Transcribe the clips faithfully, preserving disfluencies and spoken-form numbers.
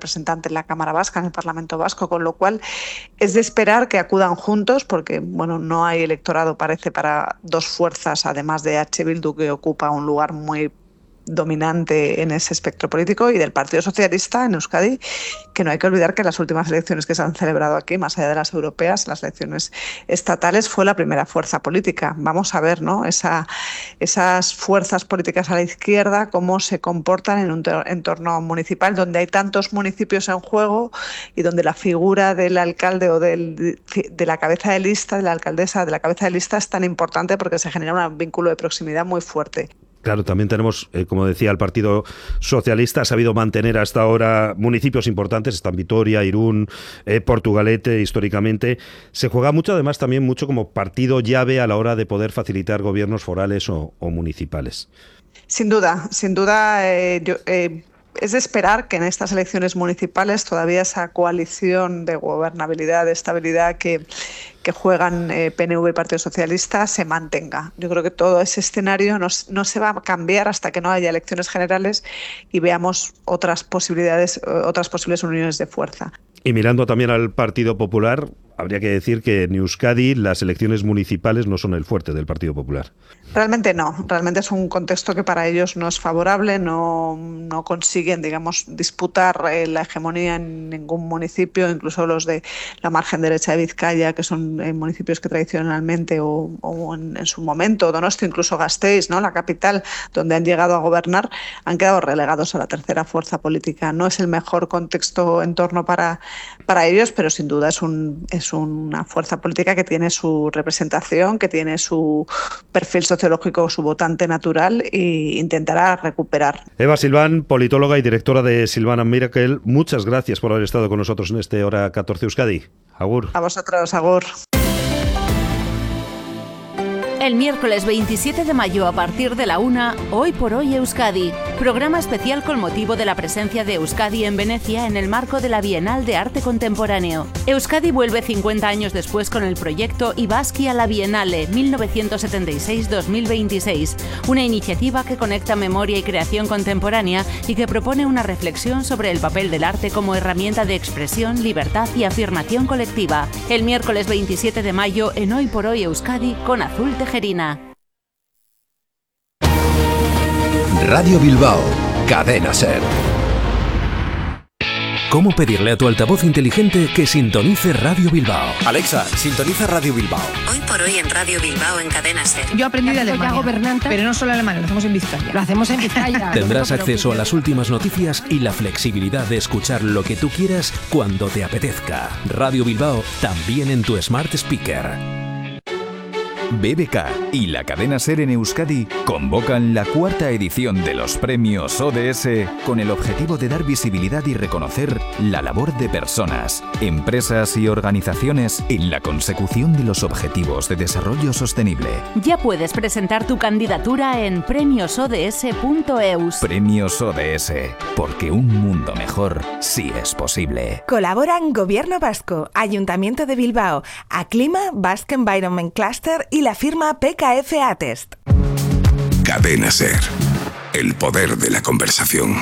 representante en la Cámara Vasca, en el Parlamento Vasco, con lo cual es de esperar que acudan juntos, porque bueno, no hay electorado, parece, para dos fuerzas, además de H. Bildu, que ocupa un lugar muy dominante en ese espectro político, y del Partido Socialista en Euskadi, que no hay que olvidar que las últimas elecciones que se han celebrado aquí, más allá de las europeas, las elecciones estatales, fue la primera fuerza política. Vamos a ver, ¿no?, Esa, esas fuerzas políticas a la izquierda, cómo se comportan en un entorno municipal donde hay tantos municipios en juego y donde la figura del alcalde o del, de la cabeza de lista, de la alcaldesa, de la cabeza de lista es tan importante, porque se genera un vínculo de proximidad muy fuerte. Claro, también tenemos, eh, como decía, el Partido Socialista ha sabido mantener hasta ahora municipios importantes, están Vitoria, Irún, eh, Portugalete, históricamente. Se juega mucho, además, también mucho como partido llave a la hora de poder facilitar gobiernos forales o, o municipales. Sin duda, sin duda, eh, yo, eh, es de esperar que en estas elecciones municipales todavía esa coalición de gobernabilidad, de estabilidad que, que juegan eh, P N V y Partido Socialista se mantenga. Yo creo que todo ese escenario no, no se va a cambiar hasta que no haya elecciones generales y veamos otras posibilidades, otras posibles uniones de fuerza. Y mirando también al Partido Popular, habría que decir que en Euskadi las elecciones municipales no son el fuerte del Partido Popular. Realmente no, realmente es un contexto que para ellos no es favorable, no, no consiguen, digamos, disputar eh, la hegemonía en ningún municipio, incluso los de la margen derecha de Vizcaya, que son eh, municipios que tradicionalmente o, o en, en su momento, Donosti, incluso Gasteiz, ¿no?, la capital, donde han llegado a gobernar, han quedado relegados a la tercera fuerza política. No es el mejor contexto entorno para, para ellos, pero sin duda es un... Es Es una fuerza política que tiene su representación, que tiene su perfil sociológico, su votante natural, e intentará recuperar. Eva Silván, politóloga y directora de Silván and Miracle, muchas gracias por haber estado con nosotros en este Hora catorce Euskadi. Agur. A vosotros, agur. El miércoles veintisiete de mayo a partir de la una, Hoy por Hoy Euskadi. Programa especial con motivo de la presencia de Euskadi en Venecia en el marco de la Bienal de Arte Contemporáneo. Euskadi vuelve cincuenta años después con el proyecto Ibaskia la Bienale mil novecientos setenta y seis a dos mil veintiséis, una iniciativa que conecta memoria y creación contemporánea y que propone una reflexión sobre el papel del arte como herramienta de expresión, libertad y afirmación colectiva. El miércoles veintisiete de mayo en Hoy por Hoy Euskadi con Azul Tejerina. Radio Bilbao, Cadena Ser. ¿Cómo pedirle a tu altavoz inteligente que sintonice Radio Bilbao? Alexa, sintoniza Radio Bilbao. Hoy por Hoy en Radio Bilbao en Cadena Ser. Yo aprendí de Alemania, pero no solo alemán, lo hacemos en Vizcaya. Lo hacemos en Vizcaya. Tendrás acceso a las últimas noticias y la flexibilidad de escuchar lo que tú quieras cuando te apetezca. Radio Bilbao, también en tu Smart Speaker. B B K y la Cadena Ser en Euskadi convocan la cuarta edición de los premios O D S con el objetivo de dar visibilidad y reconocer la labor de personas, empresas y organizaciones en la consecución de los objetivos de desarrollo sostenible. Ya puedes presentar tu candidatura en premios o d s punto e u s. Premios O D S, porque un mundo mejor sí es posible. Colaboran Gobierno Vasco, Ayuntamiento de Bilbao, Aclima, Basque Environment Cluster y la firma P K F Atest. Cadena Ser, el poder de la conversación.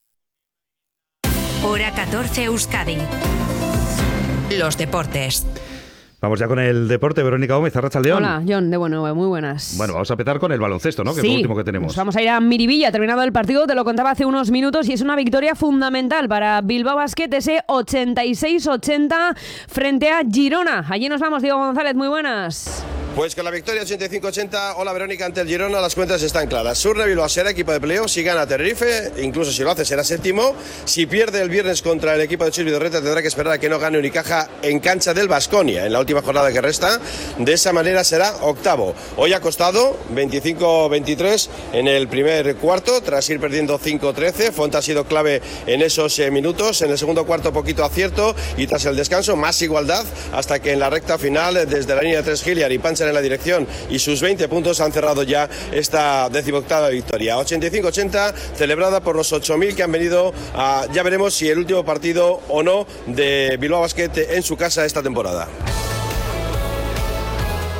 Hora catorce Euskadi. Los deportes. Vamos ya con el deporte. Verónica Gómez, Arratsaldeón. Hola, John, de bueno, muy buenas. Bueno, vamos a empezar con el baloncesto, ¿no? Que sí, es lo último que tenemos. Pues vamos a ir a Miribilla, terminado el partido, te lo contaba hace unos minutos, y es una victoria fundamental para Bilbao Basket, ese ochenta y seis ochenta frente a Girona. Allí nos vamos, Diego González, muy buenas. Pues con la victoria ochenta y cinco ochenta, hola Verónica, ante el Girona las cuentas están claras. Surne Bilbao será equipo de playoff si gana Tenerife, incluso si lo hace será séptimo. Si pierde el viernes contra el equipo de Chus Vidorreta tendrá que esperar a que no gane Unicaja en cancha del Baskonia en la última jornada que resta. De esa manera será octavo. Hoy ha costado veinticinco veintitrés en el primer cuarto tras ir perdiendo cinco trece. Font ha sido clave en esos eh, minutos. En el segundo cuarto poquito acierto y tras el descanso más igualdad hasta que en la recta final desde la línea de tres Hilliard y Pancha en la dirección y sus veinte puntos han cerrado ya esta decimoctava victoria. ochenta y cinco ochenta, celebrada por los ocho mil que han venido a, ya veremos si el último partido o no de Bilbao Basket en su casa esta temporada.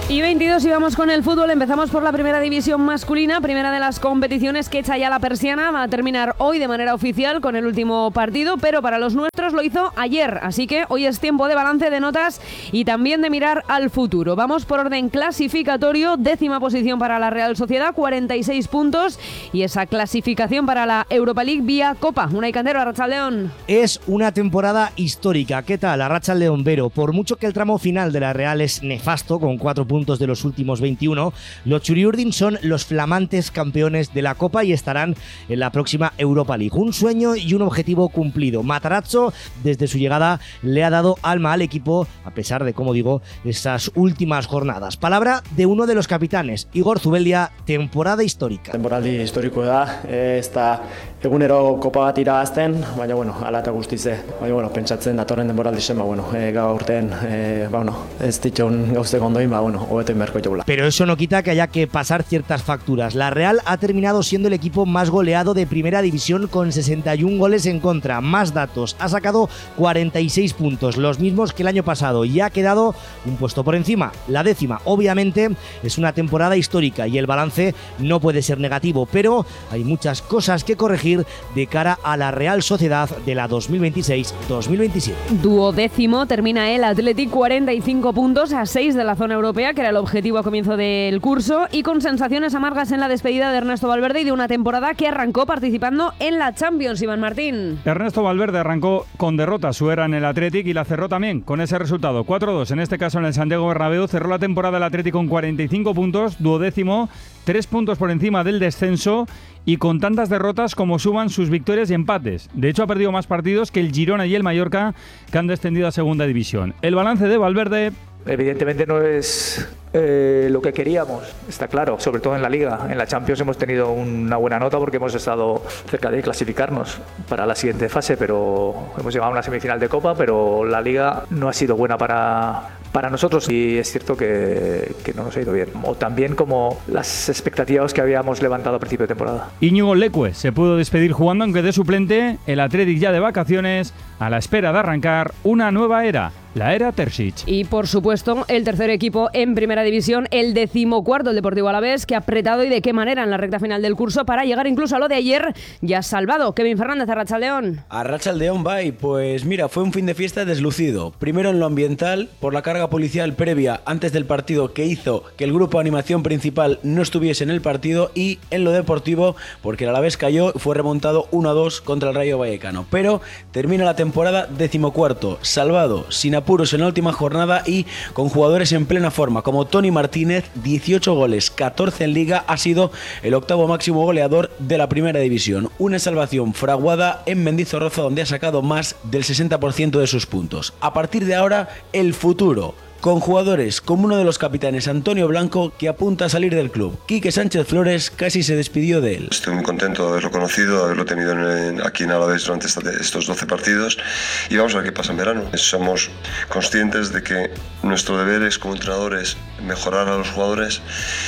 Y veintidós, y vamos con el fútbol. Empezamos por la primera división masculina, primera de las competiciones que echa ya la persiana. Va a terminar hoy de manera oficial con el último partido, pero para los nuestros lo hizo ayer. Así que hoy es tiempo de balance de notas y también de mirar al futuro. Vamos por orden clasificatorio. Décima posición para la Real Sociedad, cuarenta y seis puntos. Y esa clasificación para la Europa League vía Copa. Unai Cantero, Arratsaldeon. Es una temporada histórica. ¿Qué tal, Arratsaldeon, Vero? Por mucho que el tramo final de la Real es nefasto, con cuatro puntos de los últimos veintiuno, los Txuri-Urdin son los flamantes campeones de la Copa y estarán en la próxima Europa League. Un sueño y un objetivo cumplido. Matarazzo, desde su llegada, le ha dado alma al equipo, a pesar de, como digo, esas últimas jornadas. Palabra de uno de los capitanes, Igor Zubeldia. Temporada histórica. Temporaldi historiko da, ez da egunero kopa bat irabazten, baina bueno, ala eta guztize. Baina bueno, pentsatzen datorren denboraldi zen, ba bueno, e, gaur urtean, e, ba bueno, ez ditxon gauzteko ondoin, ba bueno, hobeto inberko jogula. Pero eso no quita que haya que pasar ciertas facturas. La Real ha terminado siendo el equipo más goleado de primera división con sesenta y un goles en contra. Más datos, ha sacado cuarenta y seis puntos, los mismos que el año pasado, y ha quedado un puesto por encima, la décima. Obviamente es una temporada histórica y el balance no puede ser negativo, pero hay muchas cosas que corregir de cara a la Real Sociedad de la dos mil veintiséis dos mil veintisiete. Duodécimo termina el Athletic, cuarenta y cinco puntos, a seis de la zona europea, que era el objetivo a comienzo del curso, y con sensaciones amargas en la despedida de Ernesto Valverde y de una temporada que arrancó participando en la Champions. Iván Martín. Ernesto Valverde arrancó con derrota, su era en el Athletic, y la cerró también con ese resultado, cuatro dos, en este caso en el Santiago Bernabéu. Cerró la temporada el Athletic con cuarenta y cinco puntos, duodécimo, tres puntos por encima del descenso y con tantas derrotas como suman sus victorias y empates. De hecho, ha perdido más partidos que el Girona y el Mallorca, que han descendido a segunda división. El balance de Valverde: evidentemente no es eh, lo que queríamos, está claro, sobre todo en la Liga. En la Champions hemos tenido una buena nota porque hemos estado cerca de clasificarnos para la siguiente fase, pero hemos llegado a una semifinal de Copa, pero la Liga no ha sido buena para, para nosotros, y es cierto que, que no nos ha ido bien, o también como las expectativas que habíamos levantado a principio de temporada. Íñigo Leque se pudo despedir jugando, aunque de suplente. El Athletic ya de vacaciones, a la espera de arrancar una nueva era, la era Terzic. Y por supuesto, el tercer equipo en primera división, el decimocuarto, el Deportivo Alavés, que ha apretado y de qué manera en la recta final del curso para llegar incluso a lo de ayer ya salvado. Kevin Fernández, Arratsaldeon. Arratsaldeon, bye. Pues mira, fue un fin de fiesta deslucido. Primero en lo ambiental, por la carga policial previa antes del partido que hizo que el grupo de animación principal no estuviese en el partido, y en lo deportivo, porque el Alavés cayó y fue remontado uno a dos contra el Rayo Vallecano. Pero termina la temporada decimocuarto, salvado, sin apuros en la última jornada y con jugadores en plena forma como Toni Martínez, dieciocho goles, catorce en Liga, ha sido el octavo máximo goleador de la primera división. Una salvación fraguada en Mendizorroza, donde ha sacado más del sesenta por ciento de sus puntos. A partir de ahora, el futuro, con jugadores como uno de los capitanes, Antonio Blanco, que apunta a salir del club. Quique Sánchez Flores casi se despidió de él. Estoy muy contento de haberlo conocido, de haberlo tenido en, aquí en Alavés durante esta, estos doce partidos, y vamos a ver qué pasa en verano. Somos conscientes de que nuestro deber es, como entrenadores, mejorar a los jugadores,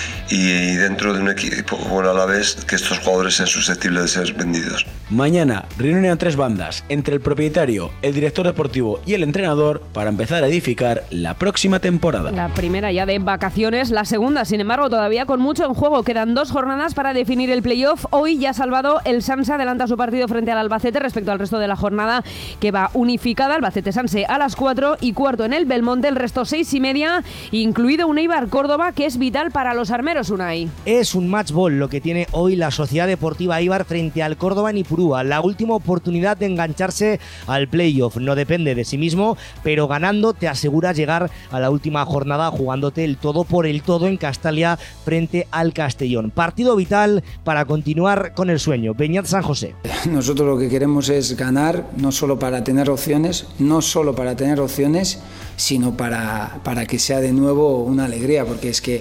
y dentro de un equipo como el Alavés, que estos jugadores sean susceptibles de ser vendidos. Mañana, reunión a tres bandas entre el propietario, el director deportivo y el entrenador para empezar a edificar la próxima temporada. La primera ya de vacaciones, la segunda, sin embargo, todavía con mucho en juego. Quedan dos jornadas para definir el playoff. Hoy ya salvado, el Sanse adelanta su partido frente al Albacete respecto al resto de la jornada, que va unificada. Albacete-Sanse a las cuatro y cuarto en el Belmonte, el resto seis y media, incluido un Eibar-Córdoba, que es vital para los armeros, Unai. Es un match ball lo que tiene hoy la Sociedad Deportiva Eibar frente al Córdoba en Ipurúa. La última oportunidad de engancharse al playoff. No depende de sí mismo, pero ganando te aseguras llegar a la última jornada jugándote el todo por el todo en Castalia frente al Castellón. Partido vital para continuar con el sueño. Beñat San José. Nosotros lo que queremos es ganar, no solo para tener opciones, no solo para tener opciones, sino para, para que sea de nuevo una alegría, porque es que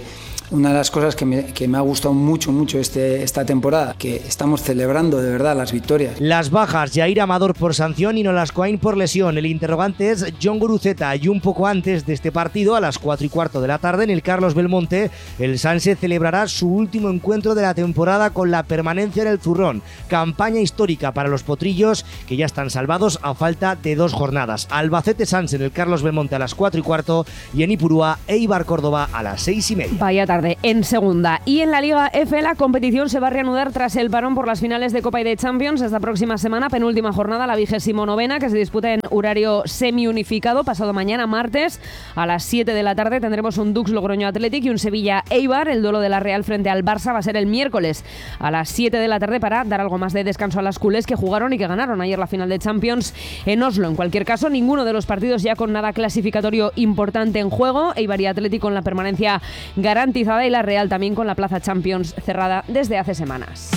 Una de las cosas que me, que me ha gustado mucho, mucho este, esta temporada, que estamos celebrando de verdad las victorias. Las bajas, Jair Amador por sanción y Nolascoain por lesión. El interrogante es John Guruceta, y un poco antes de este partido, a las cuatro y cuarto de la tarde, en el Carlos Belmonte, el Sanse celebrará su último encuentro de la temporada con la permanencia en el Zurrón. Campaña histórica para los potrillos, que ya están salvados a falta de dos jornadas. Albacete Sanse en el Carlos Belmonte a las cuatro y cuarto, y en Ipurúa, Eibar Córdoba a las seis y media. Vaya tarde en segunda. Y en la Liga F la competición se va a reanudar tras el parón por las finales de Copa y de Champions esta próxima semana, penúltima jornada, la vigésimo novena, que se disputa en horario semi-unificado. Pasado mañana, martes, a las siete de la tarde, tendremos un Dux Logroño Athletic y un Sevilla Eibar. El duelo de la Real frente al Barça va a ser el miércoles a las siete de la tarde, para dar algo más de descanso a las culés, que jugaron y que ganaron ayer la final de Champions en Oslo. En cualquier caso, ninguno de los partidos ya con nada clasificatorio importante en juego. Eibar y Athletic con la permanencia garantizada, y la Real también con la plaza Champions cerrada desde hace semanas.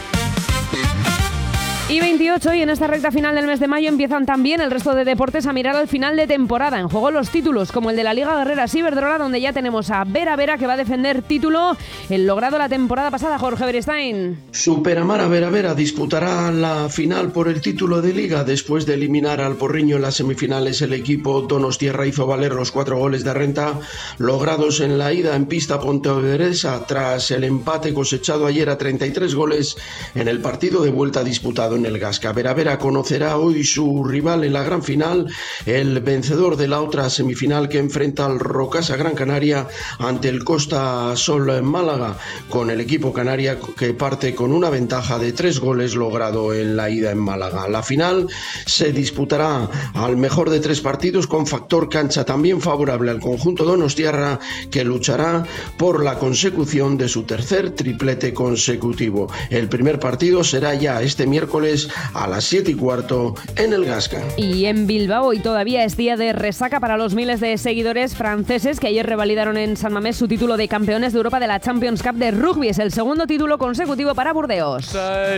Y veintiocho, y en esta recta final del mes de mayo empiezan también el resto de deportes a mirar al final de temporada. En juego los títulos, como el de la Liga Guerreras Iberdrola, donde ya tenemos a Vera Vera, que va a defender título el logrado la temporada pasada. Jorge Beristain. Superamara Vera Vera disputará la final por el título de Liga. Después de eliminar al Porriño en las semifinales, el equipo donostiarra hizo valer los cuatro goles de renta logrados en la ida en pista pontevedresa, tras el empate cosechado ayer a treinta y tres goles en el partido de vuelta disputado en el Gasca. Vera Vera conocerá hoy su rival en la gran final, el vencedor de la otra semifinal, que enfrenta al Rocasa Gran Canaria ante el Costa Sol en Málaga, con el equipo canaria que parte con una ventaja de tres goles logrado en la ida en Málaga. La final se disputará al mejor de tres partidos, con factor cancha también favorable al conjunto donostiarra, que luchará por la consecución de su tercer triplete consecutivo. El primer partido será ya este miércoles a las siete y cuarto en el Gasca. Y en Bilbao, y todavía es día de resaca para los miles de seguidores franceses que ayer revalidaron en San Mamés su título de campeones de Europa de la Champions Cup de rugby. Es el segundo título consecutivo para Burdeos.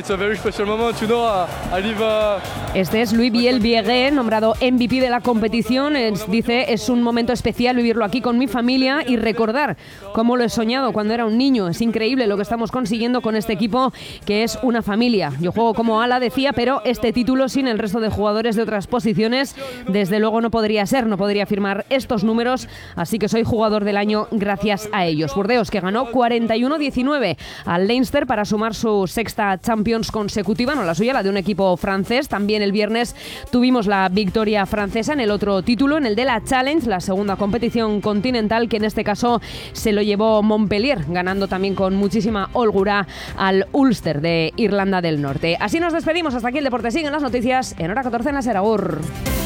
Este es Louis Biel-Bieguet, nombrado M V P de la competición. Es, dice, es un momento especial vivirlo aquí con mi familia y recordar cómo lo he soñado cuando era un niño. Es increíble lo que estamos consiguiendo con este equipo, que es una familia. Yo juego como ala, decía, pero este título sin el resto de jugadores de otras posiciones desde luego no podría ser, no podría firmar estos números, así que soy jugador del año gracias a ellos. Burdeos, que ganó cuarenta y uno diecinueve al Leinster para sumar su sexta Champions consecutiva, no la suya, la de un equipo francés. También el viernes tuvimos la victoria francesa en el otro título, en el de la Challenge, la segunda competición continental, que en este caso se lo llevó Montpellier, ganando también con muchísima holgura al Ulster de Irlanda del Norte. Así nos despedimos, hasta aquí el Deporte. Siguen las noticias en hora catorce en la SER. Agur.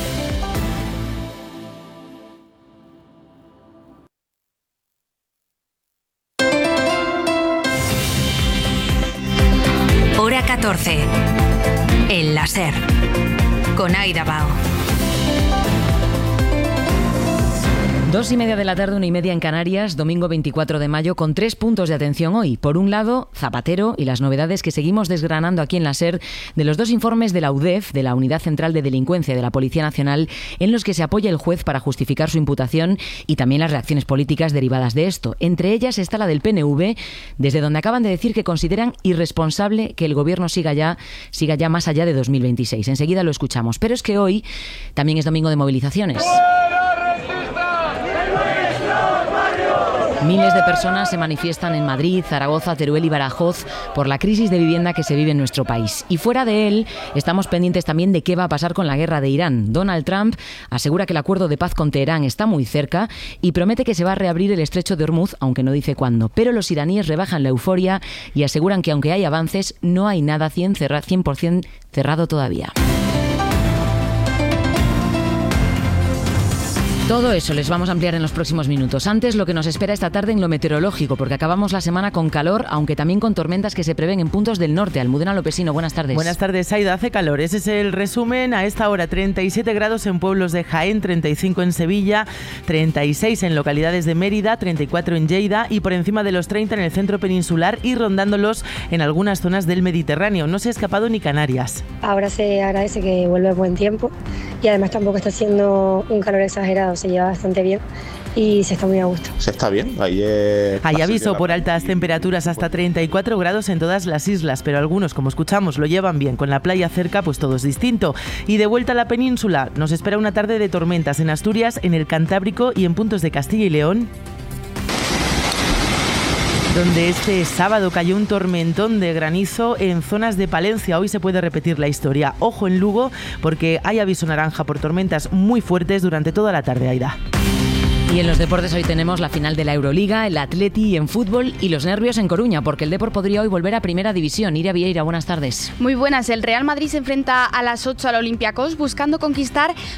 Hora catorce en la SER con Aida Bao. Dos y media de la tarde, una y media en Canarias, domingo veinticuatro de mayo, con tres puntos de atención hoy. Por un lado, Zapatero y las novedades que seguimos desgranando aquí en la SER de los dos informes de la U D E F, de la Unidad Central de Delincuencia de la Policía Nacional, en los que se apoya el juez para justificar su imputación, y también las reacciones políticas derivadas de esto. Entre ellas está la del P N V, desde donde acaban de decir que consideran irresponsable que el gobierno siga ya, siga ya más allá de dos mil veintiséis. Enseguida lo escuchamos. Pero es que hoy también es domingo de movilizaciones. Miles de personas se manifiestan en Madrid, Zaragoza, Teruel y Badajoz por la crisis de vivienda que se vive en nuestro país. Y fuera de él, estamos pendientes también de qué va a pasar con la guerra de Irán. Donald Trump asegura que el acuerdo de paz con Teherán está muy cerca y promete que se va a reabrir el estrecho de Hormuz, aunque no dice cuándo. Pero los iraníes rebajan la euforia y aseguran que aunque hay avances, no hay nada cien por ciento cerrado todavía. Todo eso les vamos a ampliar en los próximos minutos. Antes, lo que nos espera esta tarde en lo meteorológico, porque acabamos la semana con calor, aunque también con tormentas que se prevén en puntos del norte. Almudena Lopesino, buenas tardes. Buenas tardes, Aida. Hace calor. Ese es el resumen. A esta hora, treinta y siete grados en pueblos de Jaén, treinta y cinco en Sevilla, treinta y seis en localidades de Mérida, treinta y cuatro en Lleida y por encima de los treinta en el centro peninsular y rondándolos en algunas zonas del Mediterráneo. No se ha escapado ni Canarias. Ahora se agradece que vuelve buen tiempo y además tampoco está haciendo un calor exagerado. se lleva bastante bien y se está muy a gusto. Se está bien, ahí es... Hay aviso por altas temperaturas hasta treinta y cuatro grados en todas las islas, pero algunos, como escuchamos, lo llevan bien. Con la playa cerca, pues todo es distinto. Y de vuelta a la península, nos espera una tarde de tormentas en Asturias, en el Cantábrico y en puntos de Castilla y León, donde este sábado cayó un tormentón de granizo en zonas de Palencia. Hoy se puede repetir la historia. Ojo en Lugo, porque hay aviso naranja por tormentas muy fuertes durante toda la tarde, Aida. Y en los deportes hoy tenemos la final de la Euroliga, el Atleti en fútbol y los nervios en Coruña, porque el Depor podría hoy volver a Primera División. Iria Vieira, buenas tardes. Muy buenas. El Real Madrid se enfrenta a las ocho al Olympiacos buscando conquistar